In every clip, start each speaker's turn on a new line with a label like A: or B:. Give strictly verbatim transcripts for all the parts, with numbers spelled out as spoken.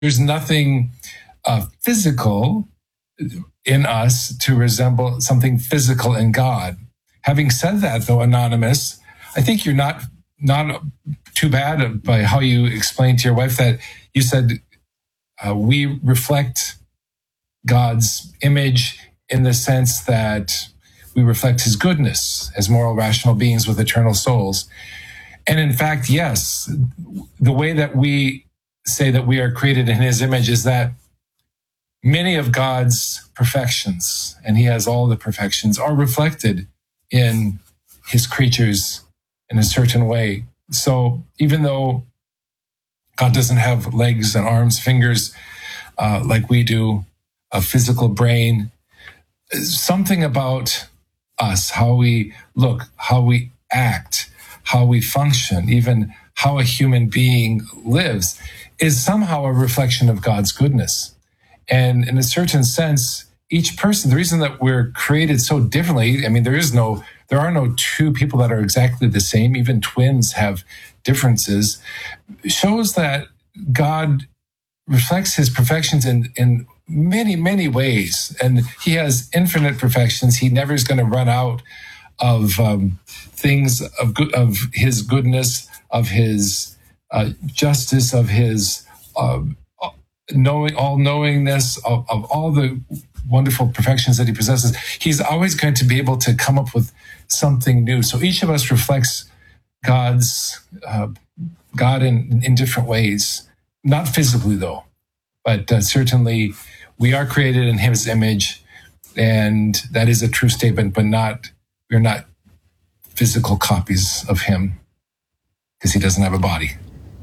A: there's nothing uh, physical in us to resemble something physical in God. Having said that, though, Anonymous, I think you're not not too bad by how you explained to your wife that you said uh, we reflect God's image in the sense that we reflect his goodness as moral, rational beings with eternal souls. And in fact, yes, the way that we say that we are created in his image is that many of God's perfections, and he has all the perfections, are reflected in his creatures in a certain way. So even though God doesn't have legs and arms, fingers, uh, like we do, a physical brain, something about us, how we look, how we act, how we function, even how a human being lives, is somehow a reflection of God's goodness. And in a certain sense, each person, the reason that we're created so differently, I mean, there is no, there are no two people that are exactly the same. Even twins have differences, shows that God reflects his perfections in, in many, many ways. And he has infinite perfections. He never is going to run out of um, things of good, of his goodness, of his uh, justice, of his uh, knowing, all knowingness, of, of all the wonderful perfections that he possesses. He's always going to be able to come up with something new. So each of us reflects God's uh, God in, in different ways, not physically though, but uh, certainly we are created in his image, and that is a true statement, but not, we're not physical copies of him because he doesn't have a body.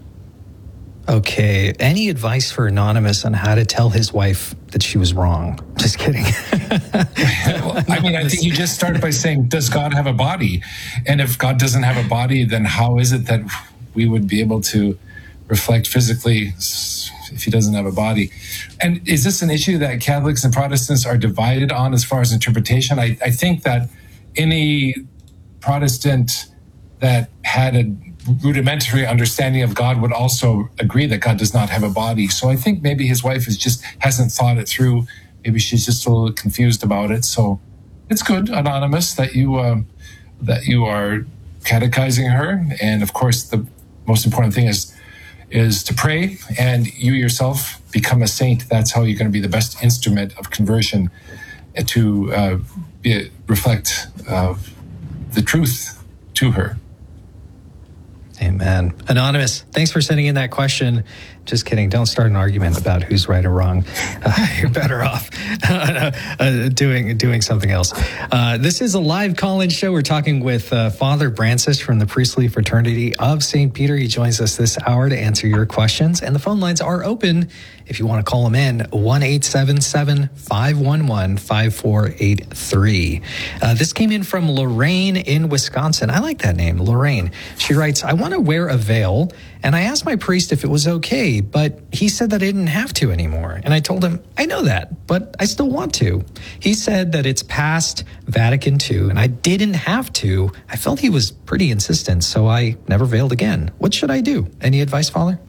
B: Okay. Any advice for Anonymous on how to tell his wife that she was wrong? Just kidding.
A: Well, I mean, I think you just started by saying, does God have a body? And if God doesn't have a body, then how is it that we would be able to reflect physically if he doesn't have a body? And is this an issue that Catholics and Protestants are divided on as far as interpretation? I, I think that any Protestant that had a rudimentary understanding of God would also agree that God does not have a body. So I think maybe his wife is just hasn't thought it through. Maybe she's just a little confused about it. So it's good, Anonymous, that you uh, that you are catechizing her. And of course, the most important thing is is to pray, and you yourself become a saint. That's how you're going to be the best instrument of conversion to uh, be, reflect uh, the truth to her.
B: Amen. Anonymous, thanks for sending in that question. Just kidding. Don't start an argument about who's right or wrong. Uh, you're better off uh, uh, doing doing something else. Uh, this is a live call-in show. We're talking with uh, Father Brancis from the Priestly Fraternity of Saint Peter. He joins us this hour to answer your questions, and the phone lines are open if you want to call him in. one eight seven seven, five one one, five four eight three. Uh, this came in from Lorraine in Wisconsin. I like that name, Lorraine. She writes, I want to wear a veil, and I asked my priest if it was okay, but he said that I didn't have to anymore. And I told him, I know that, but I still want to. He said that it's past Vatican two, and I didn't have to. I felt he was pretty insistent, so I never veiled again. What should I do? Any advice, Father?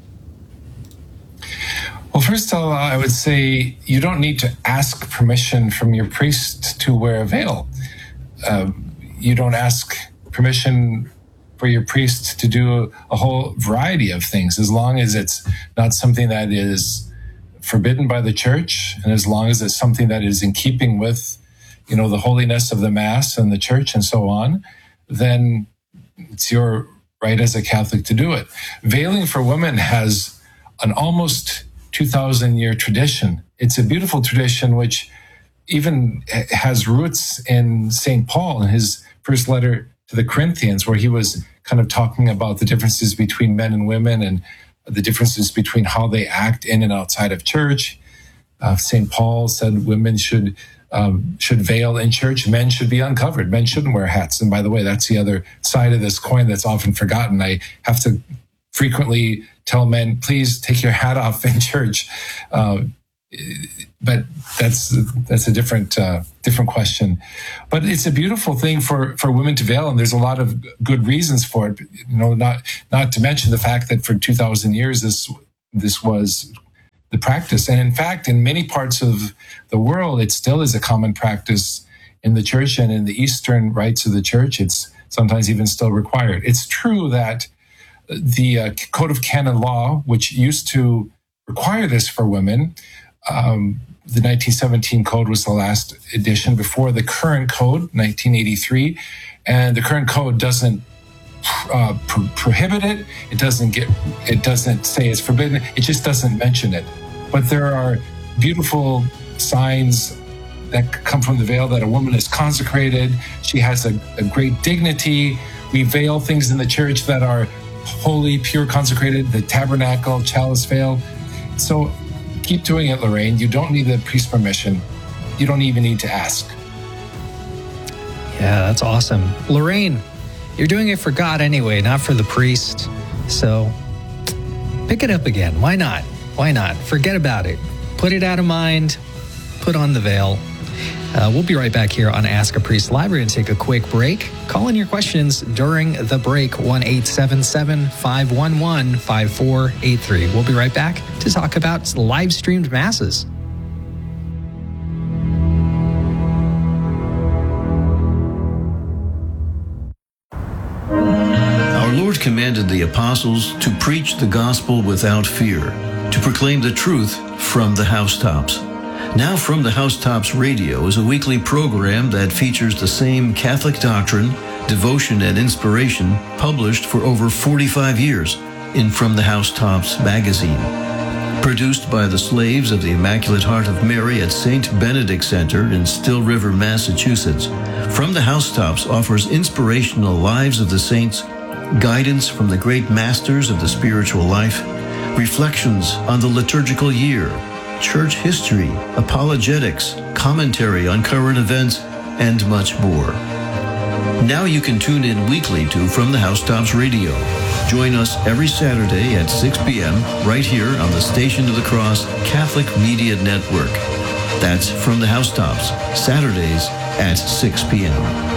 A: Well, first of all, I would say you don't need to ask permission from your priest to wear a veil. Uh, you don't ask permission for your priest to do a whole variety of things, as long as it's not something that is forbidden by the church, and as long as it's something that is in keeping with, you know, the holiness of the Mass and the church and so on, then it's your right as a Catholic to do it. Veiling for women has an almost two thousand year tradition. It's a beautiful tradition which even has roots in Saint Paul in his first letter to the Corinthians, where he was kind of talking about the differences between men and women and the differences between how they act in and outside of church. Uh, Saint Paul said women should um, should veil in church. Men should be uncovered. Men shouldn't wear hats. And by the way, that's the other side of this coin that's often forgotten. I have to frequently tell men, please take your hat off in church. Uh, but that's that's a different uh, different question. But it's a beautiful thing for, for women to veil, and there's a lot of good reasons for it. You know, not not to mention the fact that for two thousand years this this was the practice. And in fact, in many parts of the world, it still is a common practice in the church, and in the Eastern rites of the church, it's sometimes even still required. It's true that the uh, Code of Canon Law, which used to require this for women, um, the nineteen seventeen code was the last edition before the current code, nineteen eighty-three, and the current code doesn't uh, pro- prohibit it. It doesn't get. It doesn't say it's forbidden. It just doesn't mention it. But there are beautiful signs that come from the veil that a woman is consecrated. She has a, a great dignity. We veil things in the church that are holy, pure, consecrated. The tabernacle, chalice veil. So keep doing it, Lorraine. You don't need the priest's permission. You don't even need to ask.
B: Yeah, that's awesome. Lorraine, you're doing it for God anyway, not for the priest. So pick it up again. Why not? Why not? Forget about it. Put it out of mind. Put on the veil. Uh, we'll be right back here on Ask a Priest Live. We're going to take a quick break. Call in your questions during the break, one eight seven seven, five one one, five four eight three. We'll be right back to talk about live-streamed masses.
C: Our Lord commanded the apostles to preach the gospel without fear, to proclaim the truth from the housetops. Now From the Housetops Radio is a weekly program that features the same Catholic doctrine, devotion, and inspiration published for over forty-five years in From the Housetops magazine. Produced by the slaves of the Immaculate Heart of Mary at Saint Benedict Center in Still River, Massachusetts, From the Housetops offers inspirational lives of the saints, guidance from the great masters of the spiritual life, reflections on the liturgical year, church history, apologetics, commentary on current events, and much more. Now you can tune in weekly to From the Housetops Radio. Join us every Saturday at six p.m. right here on the Station of the Cross Catholic Media Network. That's From the Housetops, Saturdays at six p.m.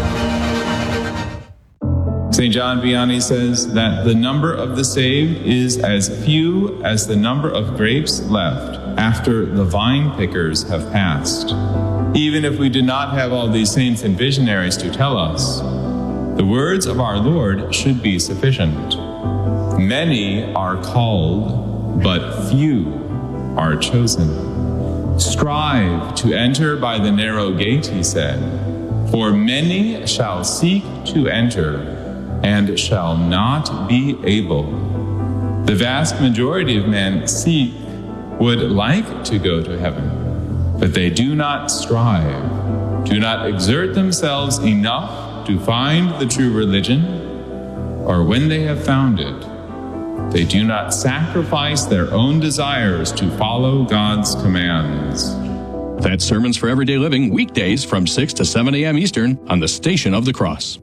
D: Saint John Vianney says that the number of the saved is as few as the number of grapes left after the vine pickers have passed. Even if we do not have all these saints and visionaries to tell us, the words of our Lord should be sufficient. Many are called, but few are chosen. Strive to enter by the narrow gate, he said, for many shall seek to enter and shall not be able. The vast majority of men seek, would like to go to heaven, but they do not strive, do not exert themselves enough to find the true religion, or when they have found it, they do not sacrifice their own desires to follow God's commands.
E: That's Sermons for Everyday Living, weekdays from six to seven a.m. Eastern on the Station of the Cross.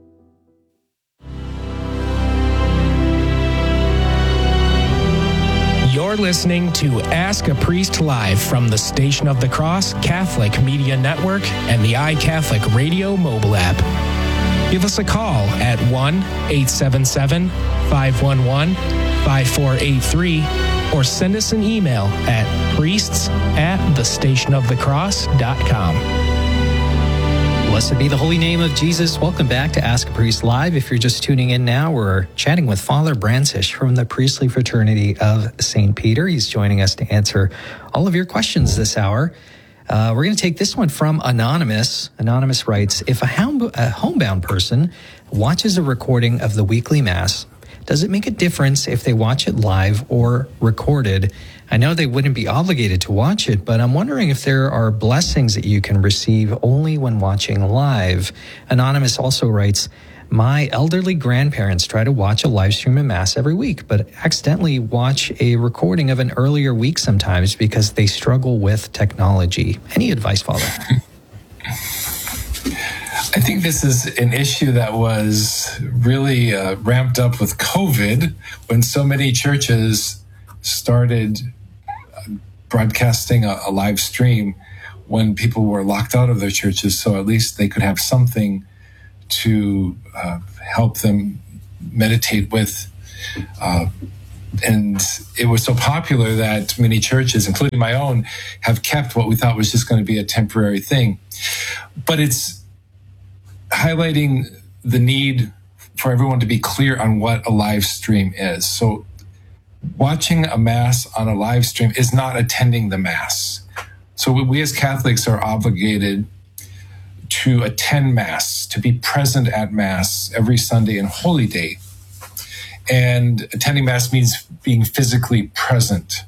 F: You're listening to Ask a Priest Live from the Station of the Cross Catholic Media Network and the iCatholic Radio mobile app. Give us a call at one eight seven seven, five one one, five four eight three or send us an email at priests at the station of the cross dot com.
B: Blessed be the holy name of Jesus. Welcome back to Ask a Priest Live. If you're just tuning in now, we're chatting with Father Brancisz from the Priestly Fraternity of Saint Peter. He's joining us to answer all of your questions this hour. Uh, we're going to take this one from Anonymous. Anonymous writes, if a, home, a homebound person watches a recording of the weekly Mass, does it make a difference if they watch it live or recorded? I know they wouldn't be obligated to watch it, but I'm wondering if there are blessings that you can receive only when watching live. Anonymous also writes, my elderly grandparents try to watch a live stream of Mass every week, but accidentally watch a recording of an earlier week sometimes because they struggle with technology. Any advice, Father?
A: I think this is an issue that was really uh, ramped up with COVID when so many churches started broadcasting a, a live stream when people were locked out of their churches, so at least they could have something to uh, help them meditate with. Uh, and it was so popular that many churches, including my own, have kept what we thought was just going to be a temporary thing. But it's highlighting the need for everyone to be clear on what a live stream is. So watching a Mass on a live stream is not attending the Mass. So we as Catholics are obligated to attend Mass, to be present at Mass every Sunday and Holy Day. And attending Mass means being physically present.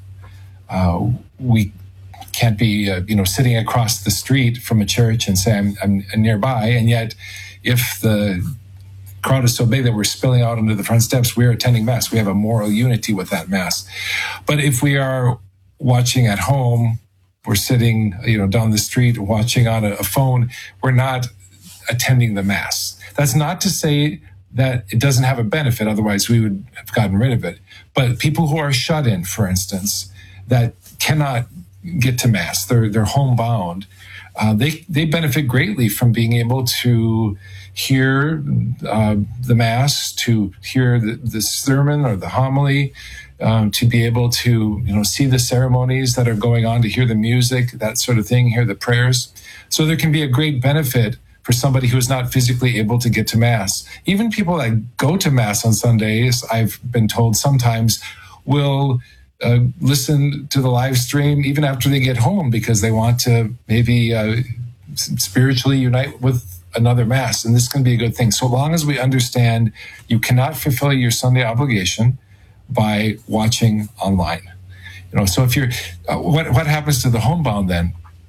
A: Uh, we can't be, uh, you know, sitting across the street from a church and say, I'm, I'm nearby. And yet, if the crowd is so big that we're spilling out onto the front steps, we're attending Mass. We have a moral unity with that Mass. But if we are watching at home, we're sitting, you know, down the street watching on a, a phone, we're not attending the Mass. That's not to say that it doesn't have a benefit, otherwise we would have gotten rid of it. But people who are shut in, for instance, that cannot get to Mass, they're they're homebound, uh, they they benefit greatly from being able to hear uh, the Mass, to hear the, the sermon or the homily, um, to be able to, you know, see the ceremonies that are going on, to hear the music, that sort of thing, hear the prayers. So there can be a great benefit for somebody who is not physically able to get to Mass. Even people that go to Mass on Sundays, I've been told sometimes, will uh, listen to the live stream even after they get home because they want to maybe uh, spiritually unite with another Mass. And this can be a good thing. So long as we understand you cannot fulfill your Sunday obligation by watching online. You know, so if you're, uh, what, what happens to the homebound then?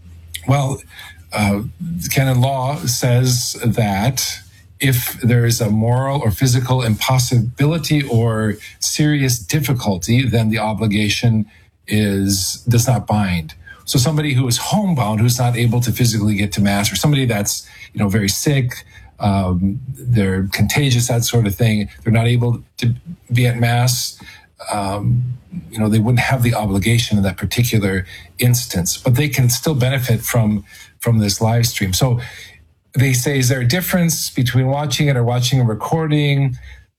A: Well, Uh, canon law says that if there is a moral or physical impossibility or serious difficulty, then the obligation is does not bind. So somebody who is homebound, who's not able to physically get to Mass, or somebody that's, you know, very sick, um, they're contagious, that sort of thing, they're not able to be at Mass, um, you know, they wouldn't have the obligation in that particular instance, but they can still benefit from from this live stream. So they say, is there a difference between watching it or watching a recording?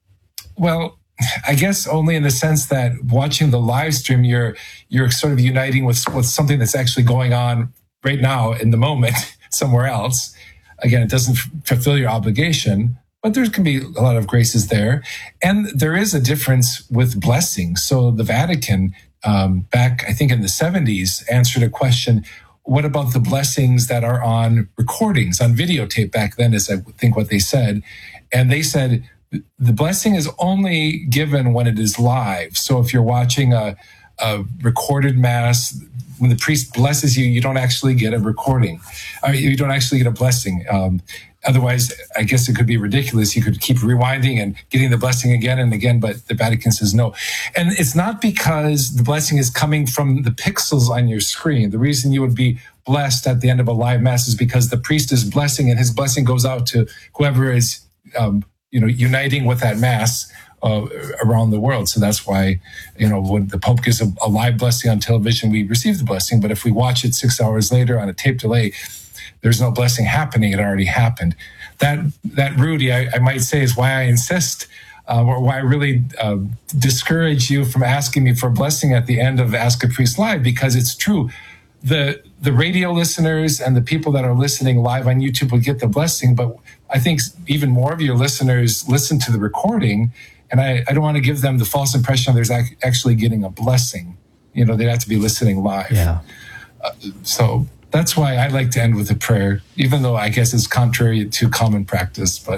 A: Well, I guess only in the sense that watching the live stream, you're you're sort of uniting with, with something that's actually going on right now in the moment somewhere else. Again, it doesn't f- fulfill your obligation, but there can be a lot of graces there. And there is a difference with blessings. So the Vatican, um, back, I think in the seventies, answered a question, what about the blessings that are on recordings, on videotape back then, is I think what they said. And they said the blessing is only given when it is live. So if you're watching a, a recorded Mass, when the priest blesses you, you don't actually get a recording. I mean, you don't actually get a blessing. Um, otherwise, I guess it could be ridiculous. You could keep rewinding and getting the blessing again and again, but the Vatican says no. And it's not because the blessing is coming from the pixels on your screen. The reason you would be blessed at the end of a live Mass is because the priest is blessing, and his blessing goes out to whoever is, um, you know, uniting with that Mass uh, around the world. So that's why, you know, when the Pope gives a, a live blessing on television, we receive the blessing. But if we watch it six hours later on a tape delay, there's no blessing happening. It already happened. That, that Rudy, I, I might say, is why I insist, uh, or why I really uh, discourage you from asking me for a blessing at the end of Ask a Priest Live, because it's true. The the radio listeners and the people that are listening live on YouTube will get the blessing, but I think even more of your listeners listen to the recording, and I, I don't want to give them the false impression there's ac- actually getting a blessing. You know, they have to be listening live.
B: Yeah.
A: Uh, so that's why I like to end with a prayer, even though I guess it's contrary to common practice, but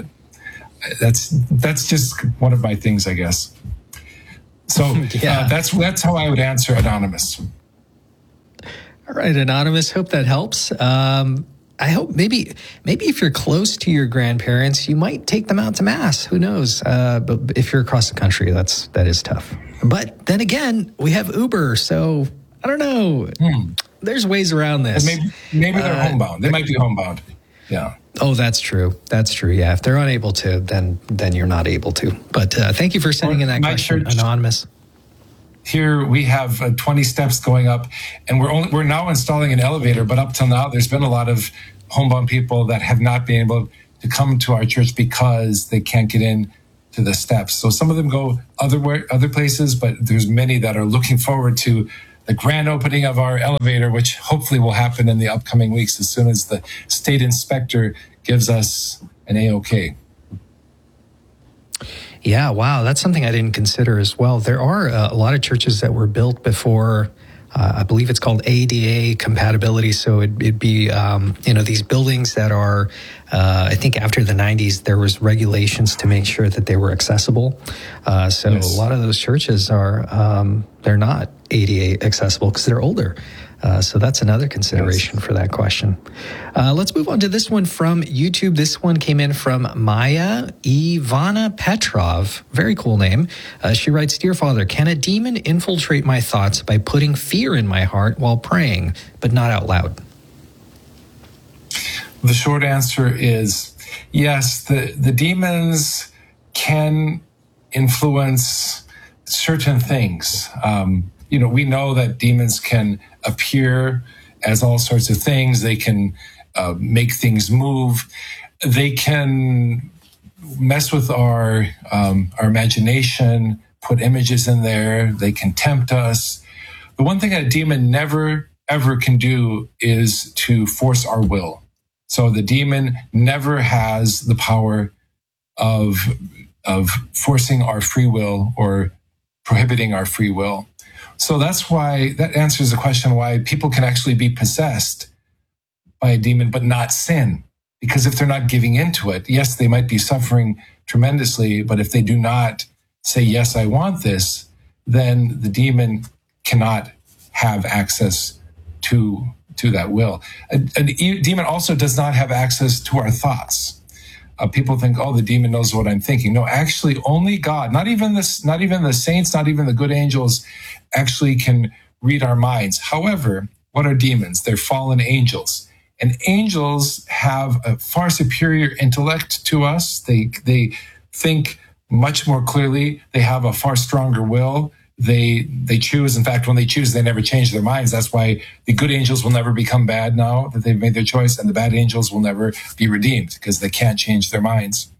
A: that's that's just one of my things, I guess. So yeah. uh, that's that's how I would answer Anonymous.
B: All right, Anonymous, hope that helps. Um, I hope maybe maybe if you're close to your grandparents, you might take them out to Mass. Who knows? Uh, but if you're across the country, that's that is tough. But then again, we have Uber, so I don't know. Hmm. There's ways around this.
A: Maybe, maybe they're
B: uh,
A: homebound. They might be homebound. Yeah.
B: Oh, that's true. That's true. Yeah. If they're unable to, then then you're not able to. But uh, thank you for sending in that question, church, Anonymous.
A: Here we have uh, twenty steps going up, and we're only, we're now installing an elevator. But up till now, there's been a lot of homebound people that have not been able to come to our church because they can't get in to the steps. So some of them go other other places, but there's many that are looking forward to the grand opening of our elevator, which hopefully will happen in the upcoming weeks as soon as the state inspector gives us an A-OK.
B: Yeah, wow, that's something I didn't consider as well. There are uh, a lot of churches that were built before, uh, I believe it's called A D A compatibility. So it'd, it'd be, um, you know, these buildings that are, uh, I think after the nineties, there was regulations to make sure that they were accessible. Uh, so yes. A lot of those churches are, um, they're not A D A accessible because they're older. Uh, so that's another consideration yes. for that question. Uh, let's move on to this one from YouTube. This one came in from Maya Ivana Petrov. Very cool name. Uh, she writes, Dear Father, can a demon infiltrate my thoughts by putting fear in my heart while praying, but not out loud?
A: The short answer is yes, the, the demons can influence certain things. Um, you know, we know that demons can appear as all sorts of things. They can uh, make things move. They can mess with our um, our imagination, put images in there. They can tempt us. The one thing a demon never, ever can do is to force our will. So the demon never has the power of, of forcing our free will or prohibiting our free will. So that's why, that answers the question why people can actually be possessed by a demon but not sin. Because if they're not giving into it, yes, they might be suffering tremendously, but if they do not say, yes, I want this, then the demon cannot have access to, to that will. A, a demon also does not have access to our thoughts. Uh, people think, oh, the demon knows what I'm thinking. No, actually, only God, not even this, not even the saints, not even the good angels, actually can read our minds. However, what are demons? They're fallen angels, and angels have a far superior intellect to us. They they think much more clearly. They have a far stronger will. They they choose. In fact, when they choose, they never change their minds. That's why the good angels will never become bad now that they've made their choice, and the bad angels will never be redeemed because they can't change their minds.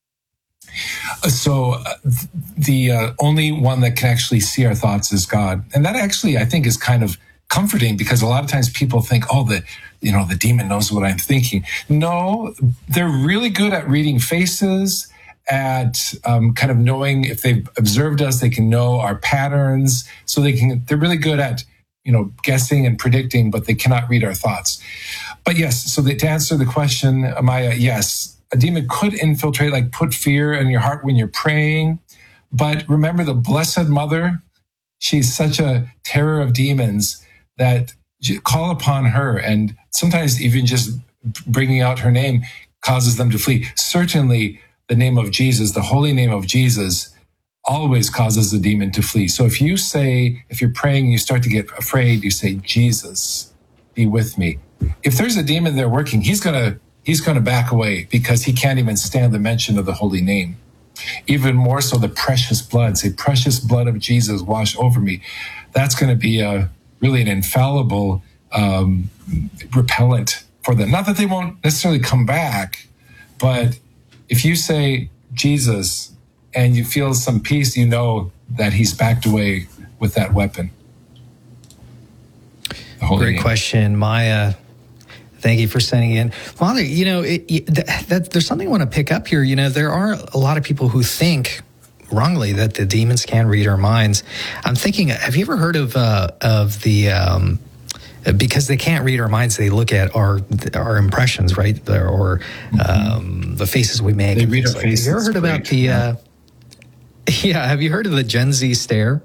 A: So uh, the uh, only one that can actually see our thoughts is God. And that actually, I think, is kind of comforting because a lot of times people think, oh, the, you know, the demon knows what I'm thinking. No, they're really good at reading faces, at um, kind of knowing if they've observed us, they can know our patterns. So they can, they're really good at, you know, guessing and predicting, but they cannot read our thoughts. But yes, so the, to answer the question, Amaya, yes, a demon could infiltrate, like put fear in your heart when you're praying. But remember the Blessed Mother, she's such a terror of demons that you call upon her. And sometimes even just bringing out her name causes them to flee. Certainly the name of Jesus, the holy name of Jesus, always causes the demon to flee. So if you say, if you're praying, you start to get afraid, you say, Jesus, be with me. If there's a demon there working, he's going to He's going to back away because he can't even stand the mention of the holy name. Even more so, the precious blood, say, precious blood of Jesus wash over me. That's going to be a, really an infallible um, repellent for them. Not that they won't necessarily come back, but if you say Jesus and you feel some peace, you know that he's backed away with that weapon.
B: Great name. Question, Maya. Thank you for sending in. Father, you know, it, it, that, that, there's something I want to pick up here. You know, there are a lot of people who think wrongly that the demons can read our minds. I'm thinking, have you ever heard of uh, of the, um, because they can't read our minds, they look at our our impressions, right? Or mm-hmm. um, the faces we make.
A: They read our
B: like
A: faces.
B: Have you ever heard about the, uh, yeah, have you heard of the Gen Z stare?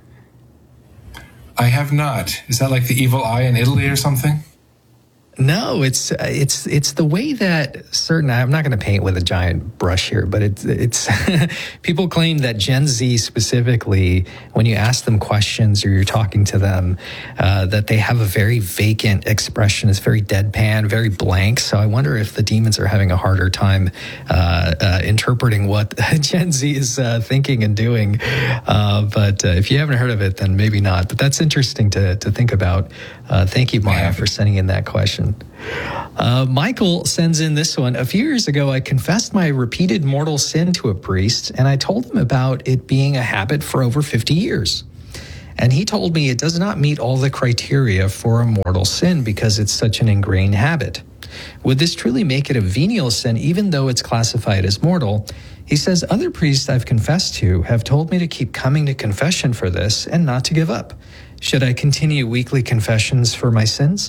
A: I have not. Is that like the evil eye in Italy or something?
B: No, it's it's it's the way that certain. I'm not going to paint with a giant brush here, but it's it's people claim that Gen Z specifically, when you ask them questions or you're talking to them, uh, that they have a very vacant expression. It's very deadpan, very blank. So I wonder if the demons are having a harder time uh, uh, interpreting what Gen Z is uh, thinking and doing. Uh, but uh, if you haven't heard of it, then maybe not. But that's interesting to to think about. Uh, thank you, Maya, for sending in that question. Uh, Michael sends in this one. A few years ago, I confessed my repeated mortal sin to a priest, and I told him about it being a habit for over fifty years. And he told me it does not meet all the criteria for a mortal sin because it's such an ingrained habit. Would this truly make it a venial sin even though it's classified as mortal? He says, other priests I've confessed to have told me to keep coming to confession for this and not to give up. Should I continue weekly confessions for my sins?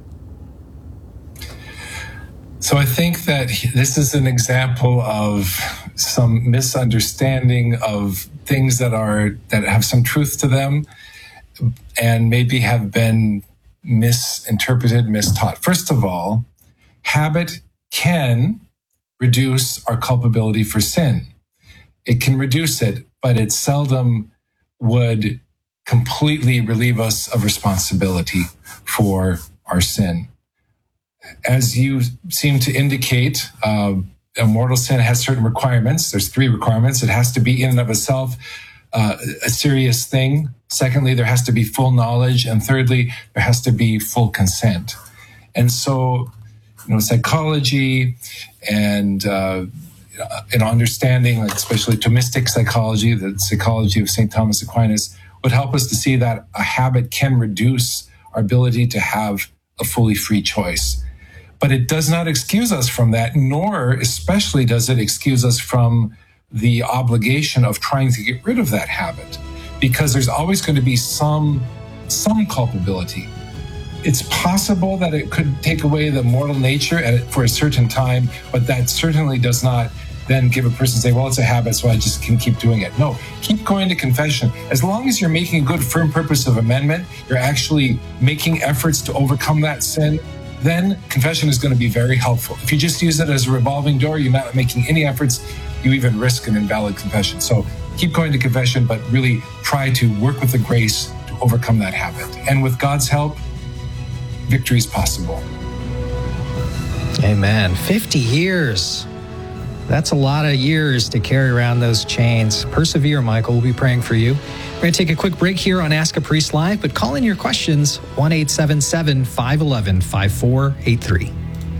A: So I think that this is an example of some misunderstanding of things that are that have some truth to them and maybe have been misinterpreted, mistaught. First of all, habit can reduce our culpability for sin. It can reduce it, but it seldom would completely relieve us of responsibility for our sin. As you seem to indicate, uh, a mortal sin has certain requirements. There's three requirements. It has to be in and of itself uh, a serious thing. Secondly, there has to be full knowledge. And thirdly, there has to be full consent. And so, you know, psychology and uh, you know, understanding, like especially Thomistic psychology, the psychology of Saint Thomas Aquinas, would help us to see that a habit can reduce our ability to have a fully free choice. But it does not excuse us from that, nor especially does it excuse us from the obligation of trying to get rid of that habit, because there's always going to be some, some culpability. It's possible that it could take away the mortal nature at it for a certain time, but that certainly does not then give a person say, well, it's a habit, so I just can keep doing it. No, keep going to confession. As long as you're making a good, firm purpose of amendment, you're actually making efforts to overcome that sin, then confession is going to be very helpful. If you just use it as a revolving door, you're not making any efforts, you even risk an invalid confession. So keep going to confession, but really try to work with the grace to overcome that habit. And with God's help, victory is possible.
B: Amen. fifty years. That's a lot of years to carry around those chains. Persevere, Michael. We'll be praying for you. We're going to take a quick break here on Ask a Priest Live, but call in your questions, one eight seven seven, five one one, five four eight three.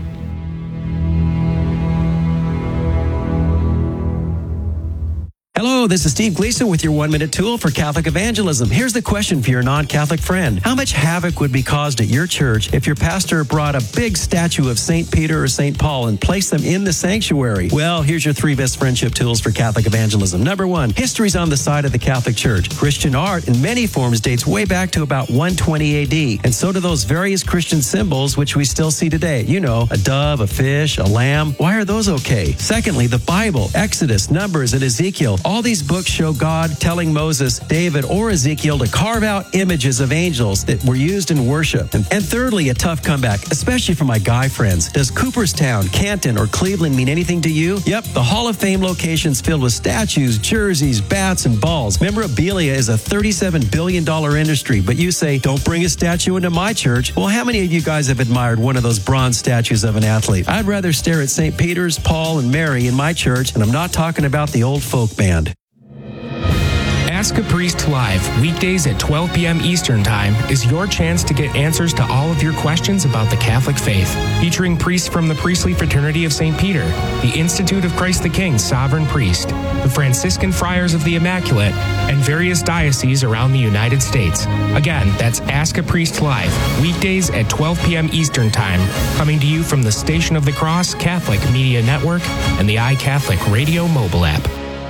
G: Hello, this is Steve Gleason with your one-minute tool for Catholic evangelism. Here's the question for your non-Catholic friend. How much havoc would be caused at your church if your pastor brought a big statue of Saint Peter or Saint Paul and placed them in the sanctuary? Well, here's your three best friendship tools for Catholic evangelism. Number one, history's on the side of the Catholic Church. Christian art in many forms dates way back to about one twenty A D, and so do those various Christian symbols which we still see today. You know, a dove, a fish, a lamb. Why are those okay? Secondly, the Bible, Exodus, Numbers, and Ezekiel. All these books show God telling Moses, David, or Ezekiel to carve out images of angels that were used in worship. And, and thirdly, a tough comeback, especially for my guy friends. Does Cooperstown, Canton, or Cleveland mean anything to you? Yep, the Hall of Fame location's filled with statues, jerseys, bats, and balls. Memorabilia is a thirty-seven billion dollars industry, but you say, don't bring a statue into my church. Well, how many of you guys have admired one of those bronze statues of an athlete? I'd rather stare at Saint Peter's, Paul, and Mary in my church, and I'm not talking about the old folk band.
F: Ask a Priest Live, weekdays at twelve p.m. Eastern Time, is your chance to get answers to all of your questions about the Catholic faith. Featuring priests from the Priestly Fraternity of Saint Peter, the Institute of Christ the King Sovereign Priest, the Franciscan Friars of the Immaculate, and various dioceses around the United States. Again, that's Ask a Priest Live, weekdays at twelve p.m. Eastern Time, coming to you from the Station of the Cross Catholic Media Network and the iCatholic Radio mobile app.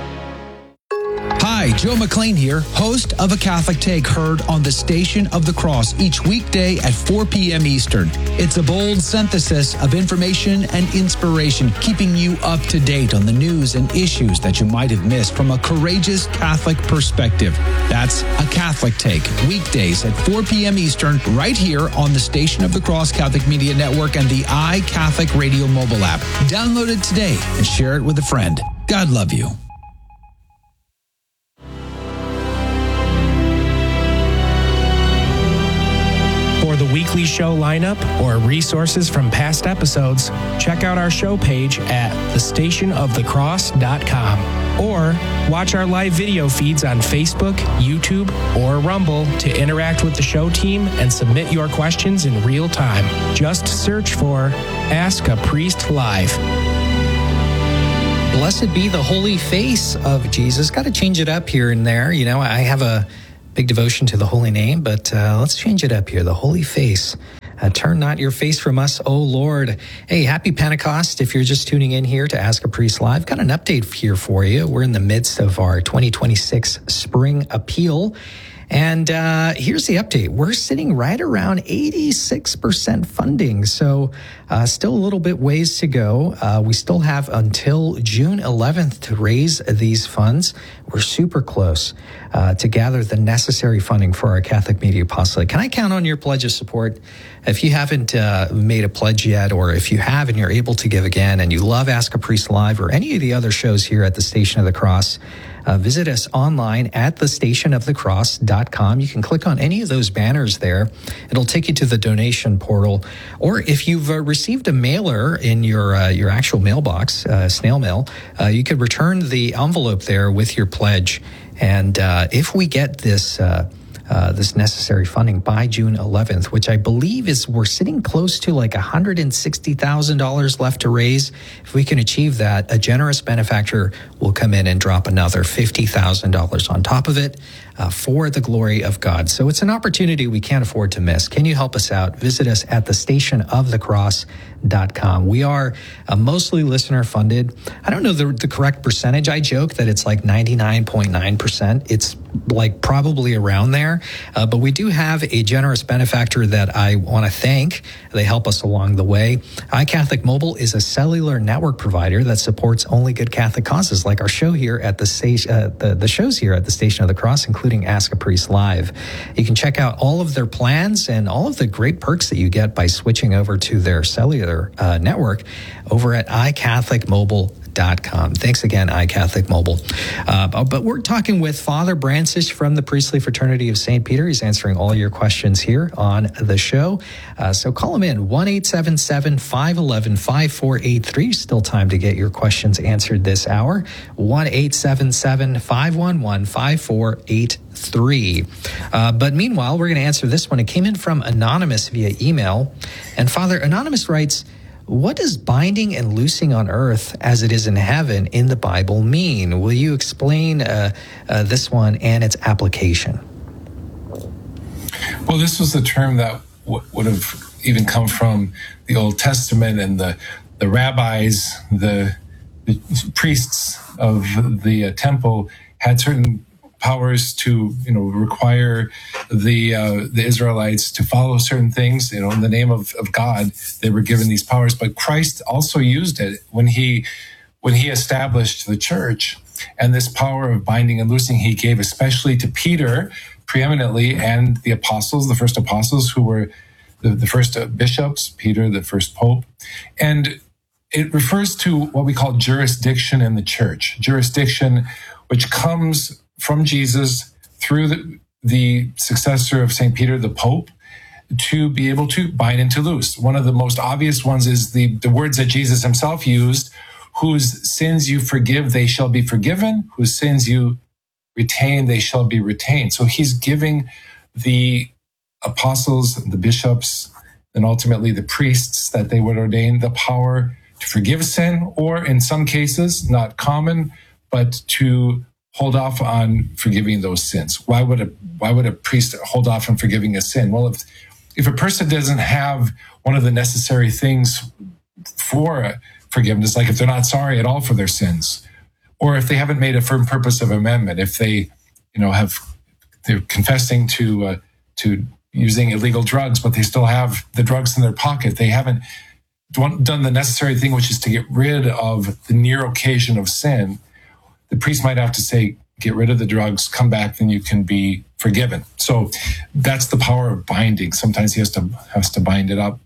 H: Hi, Joe McLean here, host of A Catholic Take, heard on the Station of the Cross each weekday at four p.m. Eastern. It's a bold synthesis of information and inspiration, keeping you up to date on the news and issues that you might have missed from a courageous Catholic perspective. That's A Catholic Take, weekdays at four p.m. Eastern, right here on the Station of the Cross Catholic Media Network and the iCatholic Radio mobile app. Download it today and share it with a friend. God love you.
F: For the weekly show lineup or resources from past episodes, check out our show page at the station of the cross dot com. Or watch our live video feeds on Facebook, YouTube, or Rumble to interact with the show team and submit your questions in real time. Just search for Ask a Priest Live.
B: Blessed be the holy face of Jesus. Got to change it up here and there. You know, I have a big devotion to the holy name, but uh, let's change it up here. The holy face. Uh, turn not your face from us, O Lord. Hey, happy Pentecost. If you're just tuning in here to Ask a Priest Live, got an update here for you. We're in the midst of our twenty twenty-six Spring Appeal. And uh, here's the update. We're sitting right around eighty-six percent funding. So uh, still a little bit ways to go. Uh, we still have until June eleventh to raise these funds. We're super close uh, to gather the necessary funding for our Catholic Media Apostolate. Can I count on your pledge of support? If you haven't uh, made a pledge yet, or if you have and you're able to give again, and you love Ask a Priest Live or any of the other shows here at the Station of the Cross, Uh, visit us online at the station of the cross dot com. You can click on any of those banners there. It'll take you to the donation portal. Or if you've uh, received a mailer in your uh, your actual mailbox, uh, snail mail, uh, you could return the envelope there with your pledge. And uh, if we get this uh, uh, this necessary funding by June eleventh, which I believe is we're sitting close to like one hundred sixty thousand dollars left to raise. If we can achieve that, a generous benefactor will come in and drop another fifty thousand dollars on top of it uh, for the glory of God. So it's an opportunity we can't afford to miss. Can you help us out? Visit us at the station of the cross dot com. We are uh, mostly listener funded. I don't know the, the correct percentage. I joke that it's like ninety-nine point nine percent. It's like probably around there. Uh, but we do have a generous benefactor that I want to thank. They help us along the way. iCatholic Mobile is a cellular network provider that supports only good Catholic causes, like our show here at the station, uh, the, the shows here at the Station of the Cross, including Ask a Priest Live. You can check out all of their plans and all of the great perks that you get by switching over to their cellular uh, network over at i catholic mobile dot com. Thanks again, iCatholic Mobile. Uh, but we're talking with Father Brancisz from the Priestly Fraternity of Saint Peter. He's answering all your questions here on the show. Uh, so call him in, one eight seven seven, five one one, five four eight three. Still time to get your questions answered this hour. one eight seven seven, five one one, five four eight three. Uh, but meanwhile, we're going to answer this one. It came in from Anonymous via email. And Father, Anonymous writes, what does binding and loosing on earth as it is in heaven in the Bible mean? Will you explain uh, uh, this one and its application?
A: Well, this was a term that w- would have even come from the Old Testament, and the, the rabbis, the, the priests of the uh, temple had certain powers to, you know, require the uh, the Israelites to follow certain things. You know, in the name of, of God, they were given these powers. But Christ also used it when he when he established the church, and this power of binding and loosing he gave especially to Peter, preeminently, and the apostles, the first apostles who were the, the first bishops, Peter, the first pope, and it refers to what we call jurisdiction in the church. Jurisdiction, which comes from Jesus through the, the successor of Saint Peter, the Pope, to be able to bind and to loose. One of the most obvious ones is the, the words that Jesus himself used: whose sins you forgive, they shall be forgiven. Whose sins you retain, they shall be retained. So he's giving the apostles, the bishops, and ultimately the priests that they would ordain the power to forgive sin, or in some cases, not common, but to hold off on forgiving those sins. Why would a why would a priest hold off on forgiving a sin? Well, if if a person doesn't have one of the necessary things for forgiveness, like if they're not sorry at all for their sins, or if they haven't made a firm purpose of amendment, if they, you know, have they're confessing to uh, to using illegal drugs, but they still have the drugs in their pocket, they haven't done the necessary thing, which is to get rid of the near occasion of sin. The priest might have to say, get rid of the drugs, come back, then you can be forgiven. So that's the power of binding. Sometimes he has to has to bind it up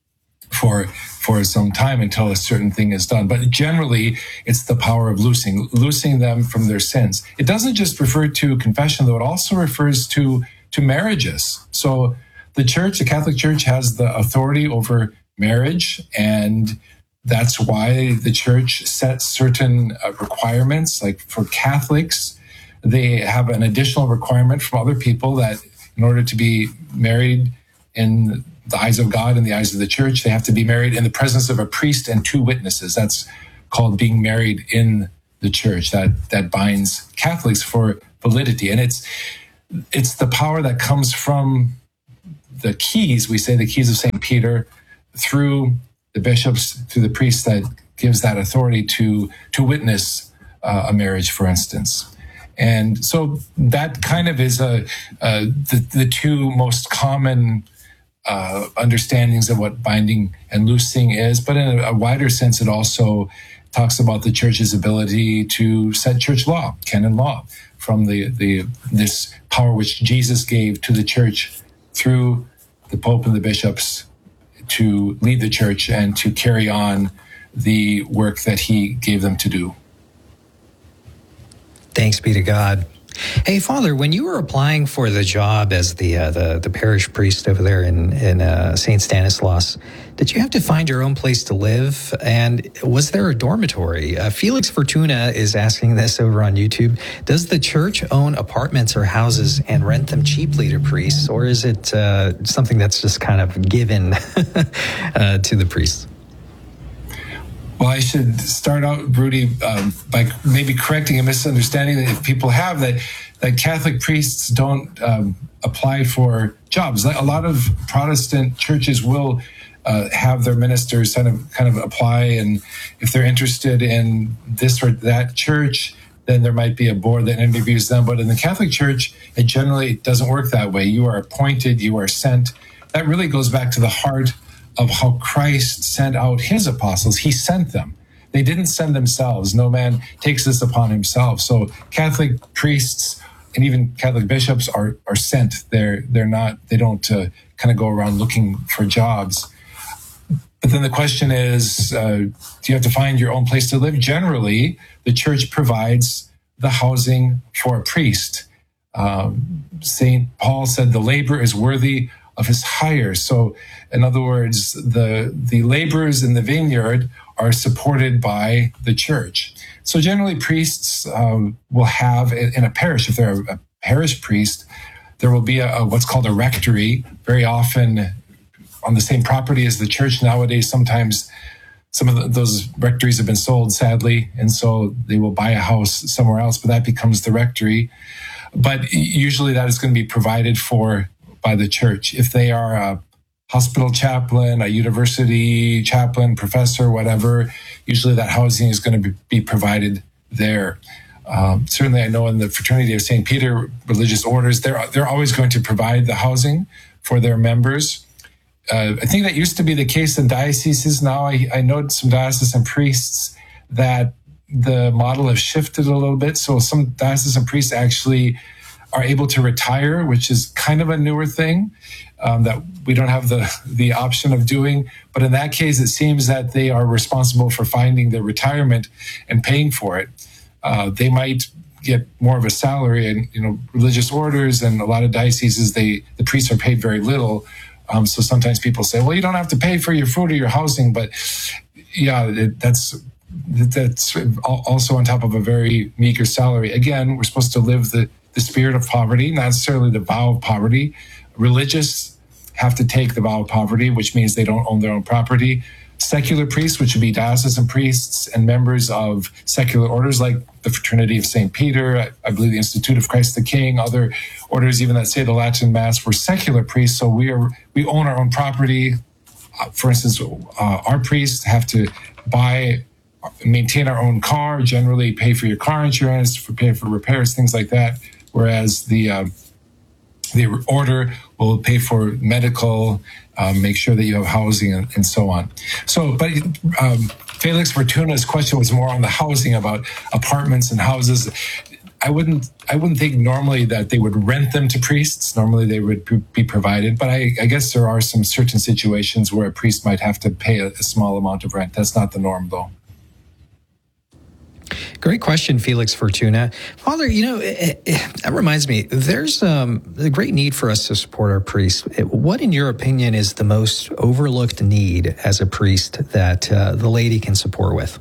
A: for for some time until a certain thing is done. But generally, it's the power of loosing, loosing them from their sins. It doesn't just refer to confession, though. It also refers to, to marriages. So the church, the Catholic Church, has the authority over marriage, and that's why the church sets certain uh, requirements. Like for Catholics, they have an additional requirement from other people that in order to be married in the eyes of God and the eyes of the church, they have to be married in the presence of a priest and two witnesses. That's called being married in the church. That that binds Catholics for validity. And it's it's the power that comes from the keys, we say the keys of Saint Peter, through the bishops, through the priests, that gives that authority to to witness uh, a marriage, for instance. And so that kind of is a, a the, the two most common uh, understandings of what binding and loosing is. But in a, a wider sense, it also talks about the church's ability to set church law, canon law, from the, the this power which Jesus gave to the church through the Pope and the bishops to lead the church and to carry on the work that he gave them to do.
B: Thanks be to God. Hey, Father, when you were applying for the job as the uh, the, the parish priest over there in in uh, Saint Stanislaus, did you have to find your own place to live? And was there a dormitory? Uh, Felix Fortuna is asking this over on YouTube. Does the church own apartments or houses and rent them cheaply to priests, or is it uh, something that's just kind of given uh, to the priests?
A: Well, I should start out, Rudy, um, by maybe correcting a misunderstanding that if people have that, that Catholic priests don't um, apply for jobs. A lot of Protestant churches will uh, have their ministers kind of kind of apply, and if they're interested in this or that church, then there might be a board that interviews them. But in the Catholic Church, it generally doesn't work that way. You are appointed, you are sent. That really goes back to the heart of how Christ sent out his apostles. He sent them. They didn't send themselves. No man takes this upon himself. So Catholic priests and even Catholic bishops are are sent. They're they're not. They don't uh, kind of go around looking for jobs. But then the question is, uh, do you have to find your own place to live? Generally, the church provides the housing for a priest. Um, Saint Paul said, "The laborer is worthy of his hire." So, in other words, the the laborers in the vineyard are supported by the church. So generally, priests um, will have in a parish, if they're a parish priest, there will be a, a what's called a rectory, very often on the same property as the church. Nowadays, sometimes some of the, those rectories have been sold, sadly, and so they will buy a house somewhere else, but that becomes the rectory. But usually that is going to be provided for by the church. If they are a hospital chaplain, a university chaplain, professor, whatever, usually that housing is going to be, be provided there. Um, certainly, I know in the Fraternity of Saint Peter religious orders, they're they're always going to provide the housing for their members. Uh, I think that used to be the case in dioceses. Now I, I know some diocesan priests that the model has shifted a little bit. So some diocesan priests actually are able to retire, which is kind of a newer thing um, that we don't have the, the option of doing. But in that case, it seems that they are responsible for finding the retirement and paying for it. Uh, they might get more of a salary, and you know, religious orders and a lot of dioceses, they the priests are paid very little. Um, so sometimes people say, well, you don't have to pay for your food or your housing. But yeah, it, that's that's also on top of a very meager salary. Again, we're supposed to live the the spirit of poverty, not necessarily the vow of poverty. Religious have to take the vow of poverty, which means they don't own their own property. Secular priests, which would be diocesan priests and members of secular orders like the Fraternity of Saint Peter, I, I believe the Institute of Christ the King, other orders even that say the Latin Mass, were secular priests. So we are we own our own property. Uh, for instance, uh, our priests have to buy, maintain our own car, generally pay for your car insurance, for pay for repairs, things like that. Whereas the uh, the order will pay for medical, um, make sure that you have housing, and, and so on. So, but um, Felix Fortuna's question was more on the housing, about apartments and houses. I wouldn't, I wouldn't think normally that they would rent them to priests. Normally they would be provided, but I, I guess there are some certain situations where a priest might have to pay a, a small amount of rent. That's not the norm, though.
B: Great question, Felix Fortuna. Father, you know, it, it, that reminds me, there's um, a great need for us to support our priests. What, in your opinion, is the most overlooked need as a priest that uh, the laity can support with?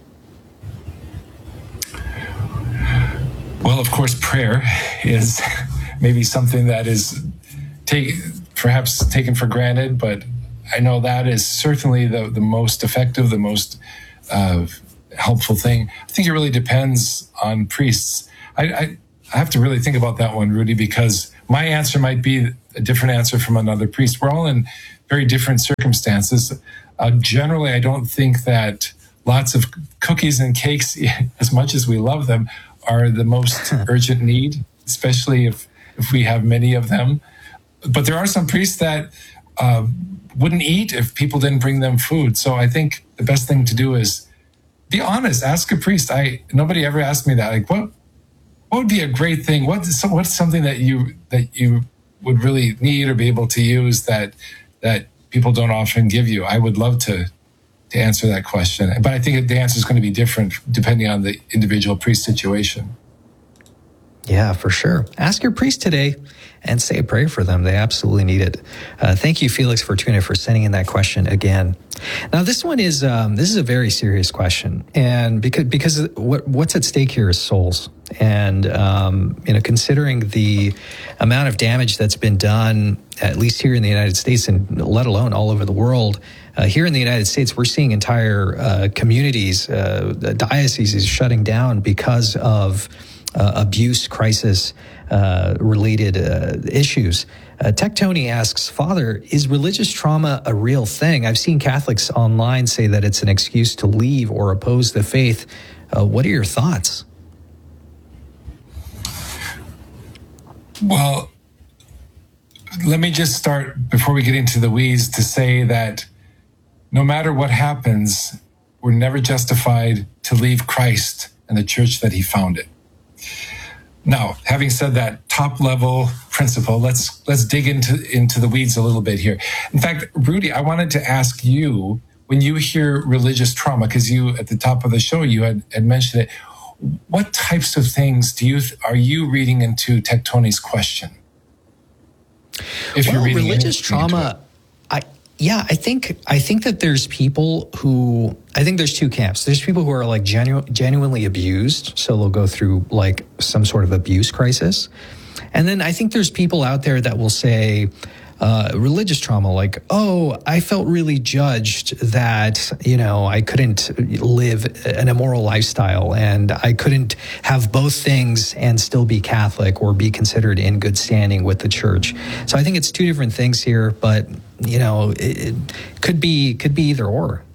A: Well, of course, prayer is maybe something that is take, perhaps taken for granted, but I know that is certainly the, the most effective, the most uh, helpful thing. I think it really depends on priests. I, I, I have to really think about that one, Rudy, because my answer might be a different answer from another priest. We're all in very different circumstances. Uh, generally, I don't think that lots of cookies and cakes, as much as we love them, are the most urgent need, especially if, if we have many of them. But there are some priests that uh, wouldn't eat if people didn't bring them food. So I think the best thing to do is be honest. Ask a priest. I nobody ever asked me that. Like, what what would be a great thing? What's what's something that you that you would really need or be able to use that that people don't often give you? I would love to to answer that question, but I think the answer is going to be different depending on the individual priest situation.
B: Yeah, for sure. Ask your priest today and say a prayer for them. They absolutely need it. Uh, thank you, Felix Fortuna, for sending in that question again. Now, this one is um, this is a very serious question, and because because what what's at stake here is souls, and um, you know, considering the amount of damage that's been done, at least here in the United States, and let alone all over the world. Uh, here in the United States, we're seeing entire uh, communities, uh, dioceses shutting down because of uh, abuse, crisis uh, related uh, issues. Uh, Tech Tony asks, Father, is religious trauma a real thing? I've seen Catholics online say that it's an excuse to leave or oppose the faith. Uh, what are your thoughts?
A: Well, let me just start before we get into the weeds to say that no matter what happens, we're never justified to leave Christ and the church that he founded. Now, having said that top level principle, let's let's dig into, into the weeds a little bit here. In fact, Rudy, I wanted to ask you, when you hear religious trauma, because you, at the top of the show, you had, had mentioned it, what types of things do you are you reading into Tech Tony's question?
B: If well, you're reading religious trauma, I yeah, I think I think that there's people who I think there's two camps. There's people who are like genu- genuinely abused, so they'll go through like some sort of abuse crisis, and then I think there's people out there that will say uh, religious trauma, like, oh, I felt really judged that you know I couldn't live an immoral lifestyle and I couldn't have both things and still be Catholic or be considered in good standing with the church. So I think it's two different things here, but you know, it could be could be either or.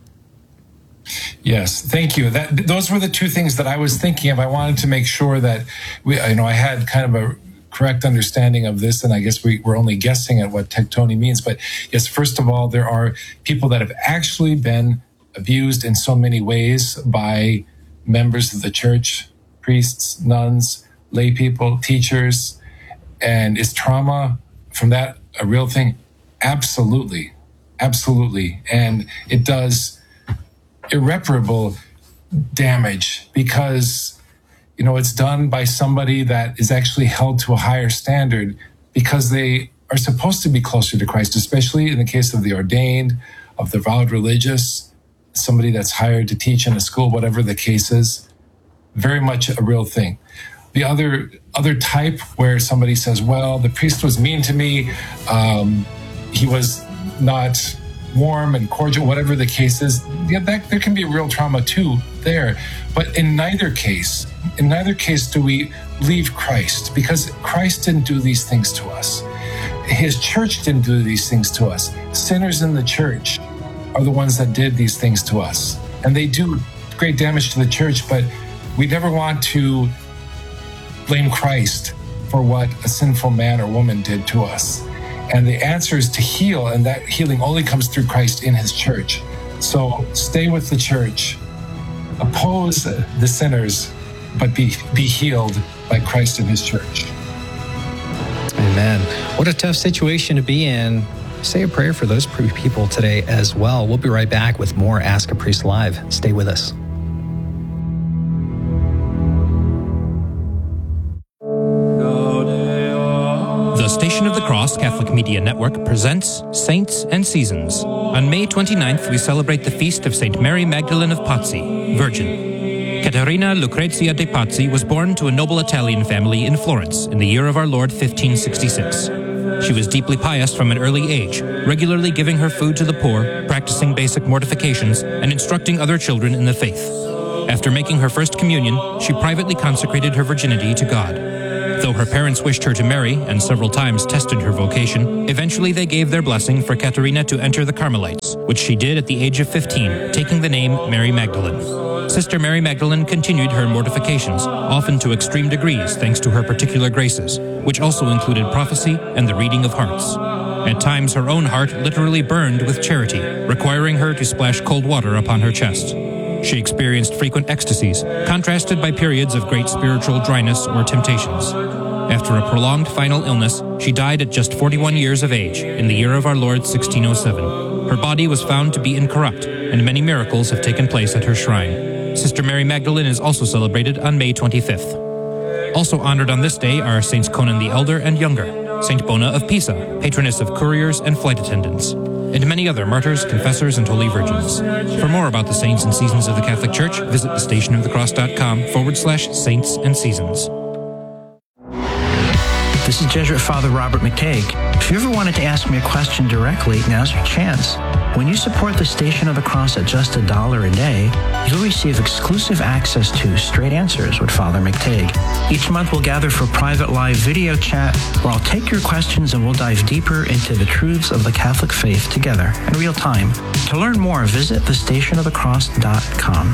A: Yes, thank you. That those were the two things that I was thinking of. I wanted to make sure that we, you know, I had kind of a correct understanding of this, and I guess we, we're only guessing at what Tech Tony means. But yes, first of all, there are people that have actually been abused in so many ways by members of the church, priests, nuns, lay people, teachers, and is trauma from that a real thing? Absolutely. Absolutely. And it does irreparable damage because, you know, it's done by somebody that is actually held to a higher standard because they are supposed to be closer to Christ, especially in the case of the ordained, of the vowed religious, somebody that's hired to teach in a school, whatever the case is. Very much a real thing. The other other type where somebody says, well, the priest was mean to me, um, he was not warm and cordial, whatever the case is, yeah, that, there can be real trauma too there. But in neither case, in neither case do we leave Christ, because Christ didn't do these things to us. His church didn't do these things to us. Sinners in the church are the ones that did these things to us. And they do great damage to the church, but we never want to blame Christ for what a sinful man or woman did to us. And the answer is to heal, and that healing only comes through Christ in his church. So stay with the church, oppose the sinners, but be, be healed by Christ in his church.
B: Amen. What a tough situation to be in. Say a prayer for those people today as well. We'll be right back with more Ask a Priest Live. Stay with us.
I: Media Network presents Saints and Seasons. On May twenty-ninth, we celebrate the feast of Saint Mary Magdalene of Pazzi, Virgin. Caterina Lucrezia de Pazzi was born to a noble Italian family in Florence in the year of our Lord fifteen sixty-six. She was deeply pious from an early age, regularly giving her food to the poor, practicing basic mortifications, and instructing other children in the faith. After making her first communion, she privately consecrated her virginity to God. Though her parents wished her to marry and several times tested her vocation, eventually they gave their blessing for Caterina to enter the Carmelites, which she did at the age of fifteen, taking the name Mary Magdalene. Sister Mary Magdalene continued her mortifications, often to extreme degrees thanks to her particular graces, which also included prophecy and the reading of hearts. At times her own heart literally burned with charity, requiring her to splash cold water upon her chest. She experienced frequent ecstasies, contrasted by periods of great spiritual dryness or temptations. After a prolonged final illness, she died at just forty-one years of age, in the year of our Lord sixteen oh seven. Her body was found to be incorrupt, and many miracles have taken place at her shrine. Sister Mary Magdalene is also celebrated on May twenty-fifth. Also honored on this day are Saints Conan the Elder and Younger, Saint Bona of Pisa, patroness of couriers and flight attendants, and many other martyrs, confessors, and holy virgins. For more about the saints and seasons of the Catholic Church, visit the station of the cross.com forward slash saints and seasons.
J: This is Jesuit Father Robert McTague. If you ever wanted to ask me a question directly, now's your chance. When you support the Station of the Cross at just a dollar a day, you'll receive exclusive access to Straight Answers with Father McTague. Each month we'll gather for private live video chat where I'll take your questions and we'll dive deeper into the truths of the Catholic faith together in real time. To learn more, visit the station of the cross dot com.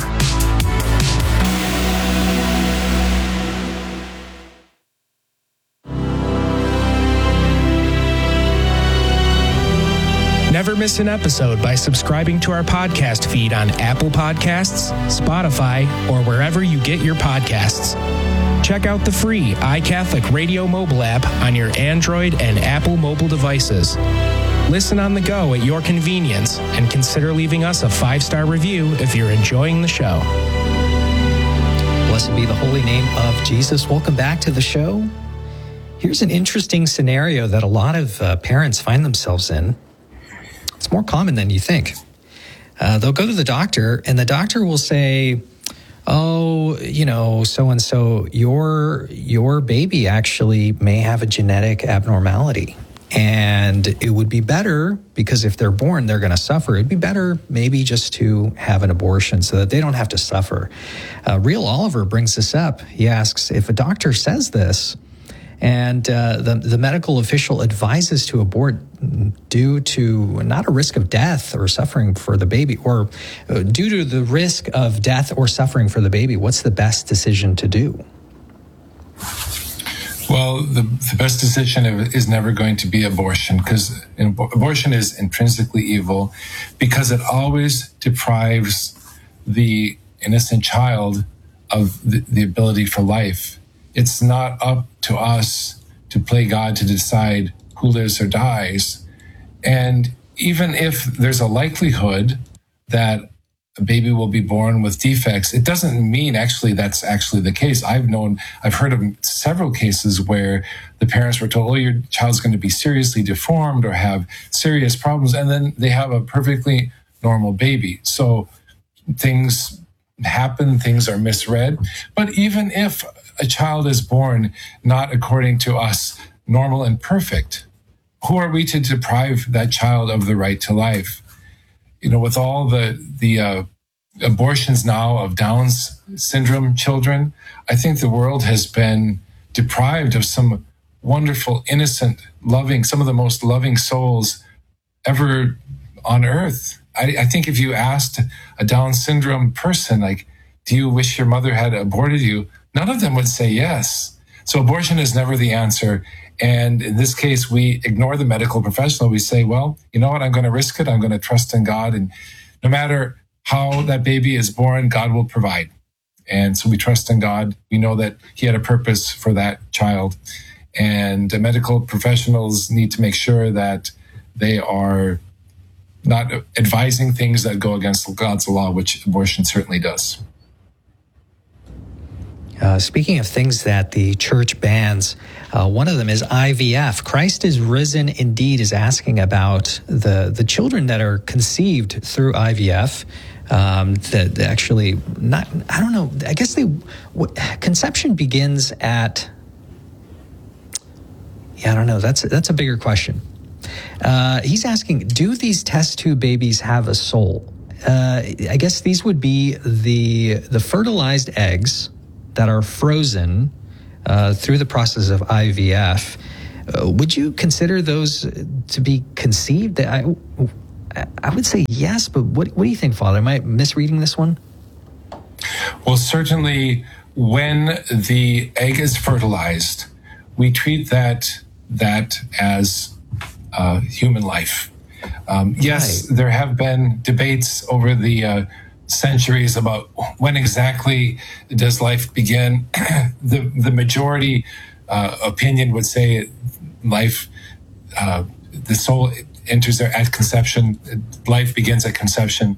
F: Never miss an episode by subscribing to our podcast feed on Apple Podcasts, Spotify, or wherever you get your podcasts. Check out the free iCatholic Radio mobile app on your Android and Apple mobile devices. Listen on the go at your convenience and consider leaving us a five-star review if you're enjoying the show.
B: Blessed be the holy name of Jesus. Welcome back to the show. Here's an interesting scenario that a lot of uh, parents find themselves in. It's more common than you think. Uh, they'll go to the doctor, and the doctor will say, oh, you know, so-and-so, your your baby actually may have a genetic abnormality. And it would be better, because if they're born, they're going to suffer. It'd be better maybe just to have an abortion so that they don't have to suffer. Uh, Real Oliver brings this up. He asks, if a doctor says this, and uh, the, the medical official advises to abort due to not a risk of death or suffering for the baby, or uh, due to the risk of death or suffering for the baby, what's the best decision to do?
A: Well, the, the best decision is never going to be abortion, because abortion is intrinsically evil, because it always deprives the innocent child of the, the ability for life. It's not up to us to play God to decide who lives or dies. And even if there's a likelihood that a baby will be born with defects, it doesn't mean actually that's actually the case. I've known, I've heard of several cases where the parents were told, oh, your child's going to be seriously deformed or have serious problems, and then they have a perfectly normal baby. So things happen, things are misread. But even if a child is born not according to us, normal and perfect, who are we to deprive that child of the right to life? You know, with all the the uh, abortions now of Down's syndrome children, I think the world has been deprived of some wonderful, innocent, loving, some of the most loving souls ever on earth. I, I think if you asked a Down syndrome person, like, do you wish your mother had aborted you? None of them would say yes. So abortion is never the answer. And in this case, we ignore the medical professional. We say, well, you know what? I'm going to risk it. I'm going to trust in God. And no matter how that baby is born, God will provide. And so we trust in God. We know that He had a purpose for that child. And the medical professionals need to make sure that they are not advising things that go against God's law, which abortion certainly does.
B: Uh, speaking of things that the church bans, uh, one of them is I V F. Christ is Risen Indeed is asking about the, the children that are conceived through I V F. Um, that actually not, I don't know, I guess they, what, conception begins at, yeah, I don't know. That's, that's a bigger question. Uh, he's asking, do these test tube babies have a soul? Uh, I guess these would be the, the fertilized eggs that are frozen uh, through the process of I V F. Uh, would you consider those to be conceived? I, I would say yes, but what, what do you think, Father? Am I misreading this one?
A: Well, certainly when the egg is fertilized, we treat that, that as uh, human life. Um, yes, right. There have been debates over the uh, centuries about when exactly does life begin. the the majority uh, opinion would say life, uh, the soul enters there at conception. Life begins at conception,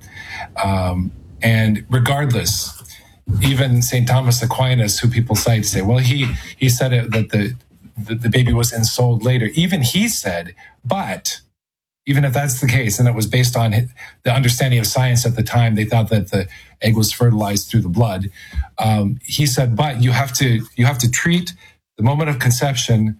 A: um, and regardless, even Saint Thomas Aquinas, who people cite, say, well, he he said it, that the, the the baby was ensouled later. Even he said, but. Even if that's the case, and it was based on the understanding of science at the time, they thought that the egg was fertilized through the blood. Um, he said, but you have to you have to treat the moment of conception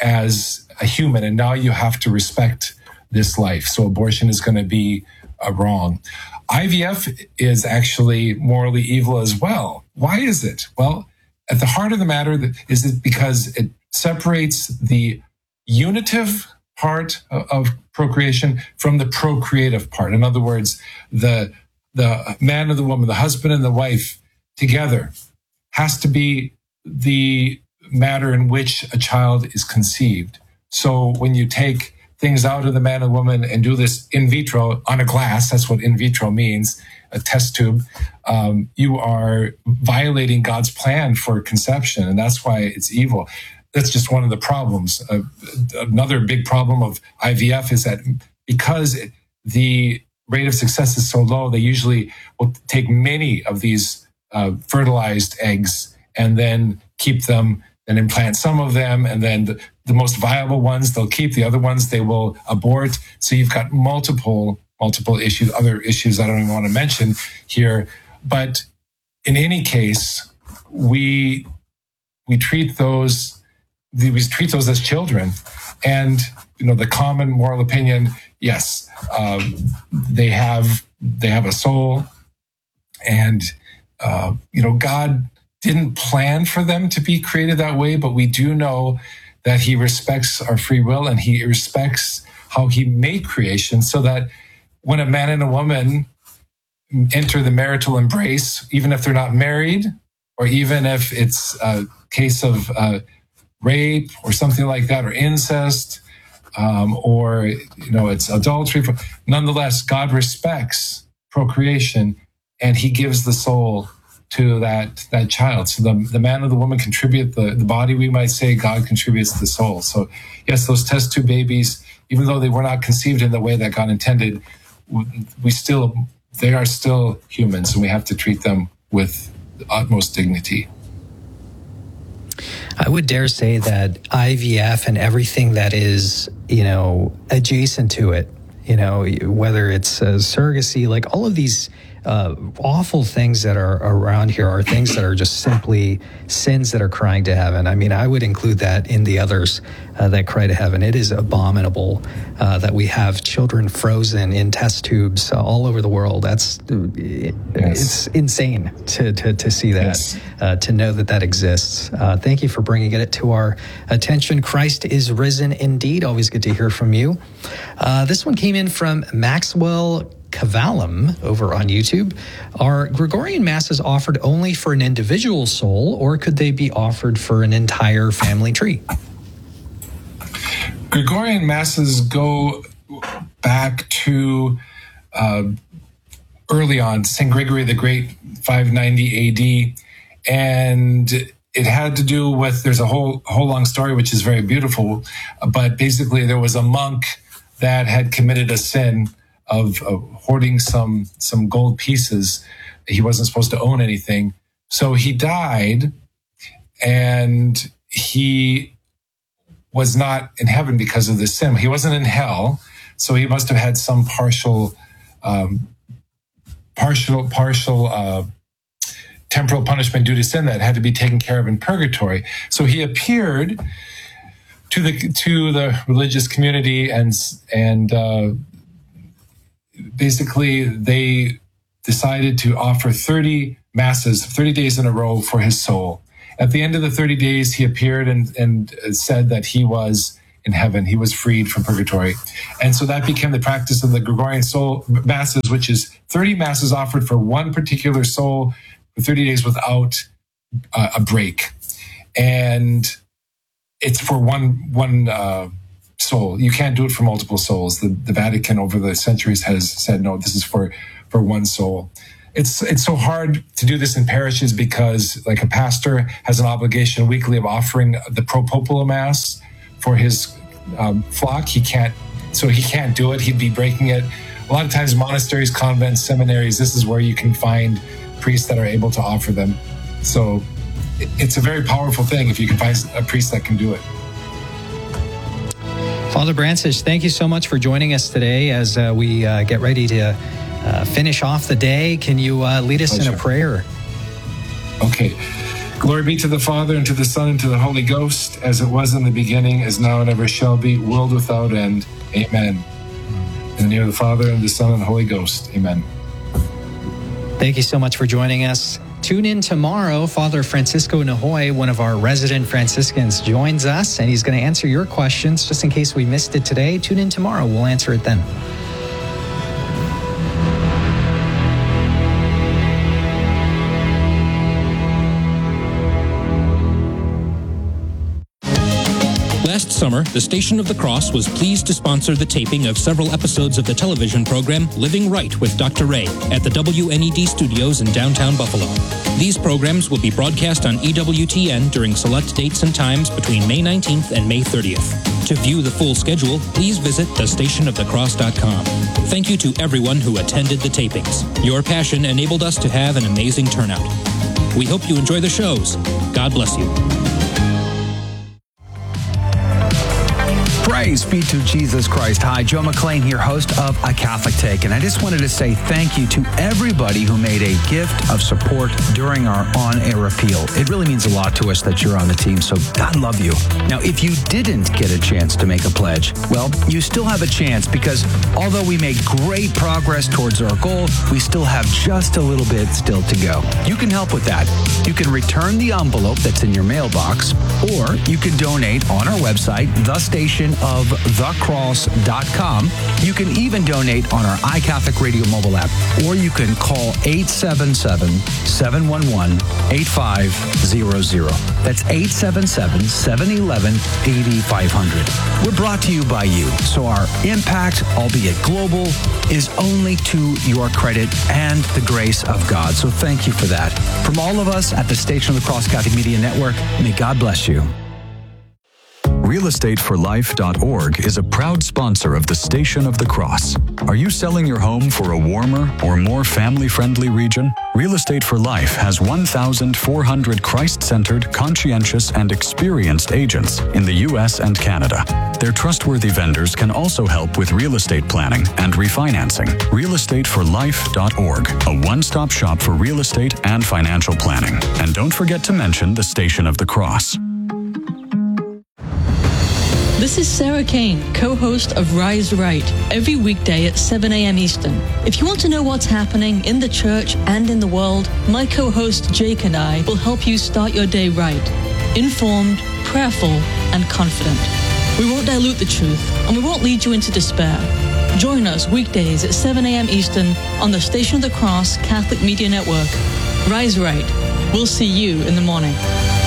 A: as a human, and now you have to respect this life. So abortion is going to be uh, wrong. I V F is actually morally evil as well. Why is it? Well, at the heart of the matter is it because it separates the unitive part of procreation from the procreative part. In other words, the the man and the woman, the husband and the wife together has to be the matter in which a child is conceived. So when you take things out of the man and woman and do this in vitro on a glass, that's what in vitro means, a test tube, um, you are violating God's plan for conception, and that's why it's evil. That's just one of the problems. Uh, another big problem of I V F is that because it, the rate of success is so low, they usually will take many of these uh, fertilized eggs and then keep them and implant some of them. And then the, the most viable ones, they'll keep. The other ones, they will abort. So you've got multiple, multiple issues, other issues I don't even want to mention here. But in any case, we we treat those we treat those as children, and you know the common moral opinion, yes, um, they have they have a soul, and uh, you know God didn't plan for them to be created that way, but we do know that He respects our free will and He respects how He made creation, so that when a man and a woman enter the marital embrace, even if they're not married, or even if it's a case of uh, rape or something like that, or incest, um, or, you know, it's adultery. Nonetheless, God respects procreation and He gives the soul to that, that child. So the, the man or the woman contribute the, the body, we might say, God contributes the soul. So yes, those test tube babies, even though they were not conceived in the way that God intended, we still, they are still humans, and we have to treat them with the utmost dignity.
B: I would dare say that I V F and everything that is, you know, adjacent to it, you know, whether it's uh, surrogacy, like all of these uh, awful things that are around here are things that are just simply sins that are crying to heaven. I mean, I would include that in the others uh, that cry to heaven. It is abominable uh, that we have children frozen in test tubes uh, all over the world. That's it, yes. It's insane to, to, to see that, yes. uh, to know that that exists. Uh, thank you for bringing it to our attention. Christ is risen indeed. Always good to hear from you. Uh, this one came in from Maxwell Cavalum over on YouTube. Are Gregorian masses offered only for an individual soul, or could they be offered for an entire family tree?
A: Gregorian masses go back to uh, early on, Saint Gregory the Great, five ninety A D, and it had to do with, there's a whole whole long story which is very beautiful, but basically there was a monk that had committed a sin of, of hoarding some some gold pieces. He wasn't supposed to own anything. So he died, and he was not in heaven because of the sin. He wasn't in hell, so he must have had some partial, um, partial, partial uh, temporal punishment due to sin that had to be taken care of in purgatory. So he appeared to the to the religious community, and and uh, basically they decided to offer thirty masses, thirty days in a row for his soul. At the end of the thirty days, he appeared and, and said that he was in heaven. He was freed from purgatory. And so that became the practice of the Gregorian soul masses, which is thirty masses offered for one particular soul for thirty days without uh, a break. And it's for one one uh, soul. You can't do it for multiple souls. The, the Vatican over the centuries has said, no, this is for, for one soul. It's it's so hard to do this in parishes because, like, a pastor has an obligation weekly of offering the pro populo mass for his um, flock. He can't, so he can't do it. He'd be breaking it. A lot of times, monasteries, convents, seminaries, this is where you can find priests that are able to offer them. So it's a very powerful thing if you can find a priest that can do it.
B: Father Brancisz, thank you so much for joining us today as uh, we uh, get ready to Uh, finish off the day. Can you uh, lead us Pleasure. in a prayer?
A: Okay. Glory be to the Father, and to the Son, and to the Holy Ghost, as it was in the beginning, as now and ever shall be, world without end. Amen. In the name of the Father, and the Son, and the Holy Ghost. Amen.
B: Thank you so much for joining us. Tune in tomorrow. Father Francisco Nahoy, one of our resident Franciscans, joins us, and he's going to answer your questions. Just in case we missed it today, tune in tomorrow. We'll answer it then.
I: Last summer, the Station of the Cross was pleased to sponsor the taping of several episodes of the television program Living Right with Doctor Ray at the W N E D studios in downtown Buffalo. These programs will be broadcast on E W T N during select dates and times between May nineteenth and May thirtieth. To view the full schedule, please visit the station of the cross dot com. Thank you to everyone who attended the tapings. Your passion enabled us to have an amazing turnout. We hope you enjoy the shows. God bless you.
H: Praise be to Jesus Christ. Hi, Joe McLean here, host of A Catholic Take. And I just wanted to say thank you to everybody who made a gift of support during our on-air appeal. It really means a lot to us that you're on the team, so God love you. Now, if you didn't get a chance to make a pledge, well, you still have a chance, because although we made great progress towards our goal, we still have just a little bit still to go. You can help with that. You can return the envelope that's in your mailbox, or you can donate on our website, the station of the cross dot com. You can even donate on our iCatholic Radio mobile app, or you can call eight seven seven, seven one one, eight five zero zero. That's eight seven seven, seven one one, eight five zero zero. We're brought to you by you, so our impact, albeit global, is only to your credit and the grace of God. So thank you for that. From all of us at the Station of the Cross Catholic Media Network, may God bless you.
K: real estate for life dot org is a proud sponsor of the Station of the Cross. Are you selling your home for a warmer or more family-friendly region? Real Estate for Life has one thousand four hundred Christ-centered, conscientious, and experienced agents in the U S and Canada. Their trustworthy vendors can also help with real estate planning and refinancing. real estate for life dot org, a one-stop shop for real estate and financial planning. And don't forget to mention the Station of the Cross.
L: This is Sarah Kane, co-host of Rise Right, every weekday at seven a.m. Eastern. If you want to know what's happening in the church and in the world, my co-host Jake and I will help you start your day right, informed, prayerful, and confident. We won't dilute the truth, and we won't lead you into despair. Join us weekdays at seven a.m. Eastern on the Station of the Cross Catholic Media Network. Rise Right. We'll see you in the morning.